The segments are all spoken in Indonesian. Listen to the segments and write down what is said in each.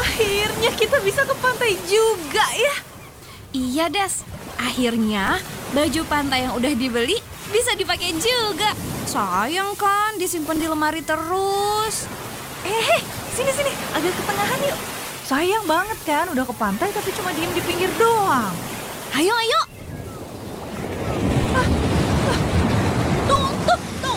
Akhirnya kita bisa ke pantai juga ya. Iya, Das. Akhirnya baju pantai yang udah dibeli bisa dipakai juga. Sayang kan disimpan di lemari terus. Sini, agak ke tengahan yuk. Sayang banget kan udah ke pantai tapi cuma diem di pinggir doang. Ayo. Tuh.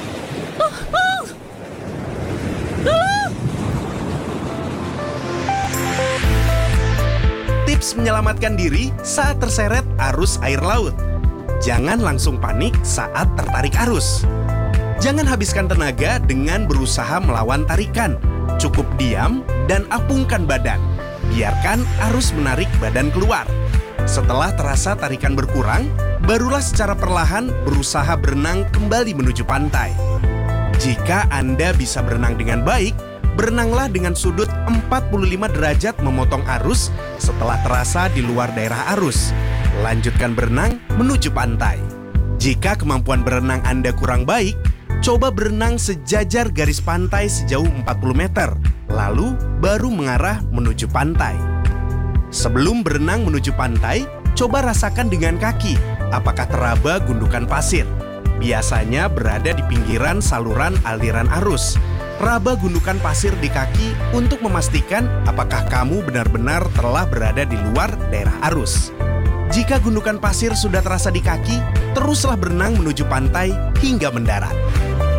Tips menyelamatkan diri saat terseret arus air laut. Jangan langsung panik saat tertarik arus. Jangan habiskan tenaga dengan berusaha melawan tarikan. Cukup diam dan apungkan badan. Biarkan arus menarik badan keluar. Setelah terasa tarikan berkurang, barulah secara perlahan berusaha berenang kembali menuju pantai. Jika Anda bisa berenang dengan baik, berenanglah dengan sudut 45 derajat memotong arus setelah terasa di luar daerah arus. Lanjutkan berenang menuju pantai. Jika kemampuan berenang Anda kurang baik, coba berenang sejajar garis pantai sejauh 40 meter, lalu baru mengarah menuju pantai. Sebelum berenang menuju pantai, coba rasakan dengan kaki apakah teraba gundukan pasir. Biasanya berada di pinggiran saluran aliran arus. Raba gundukan pasir di kaki untuk memastikan apakah kamu benar-benar telah berada di luar daerah arus. Jika gundukan pasir sudah terasa di kaki, teruslah berenang menuju pantai hingga mendarat.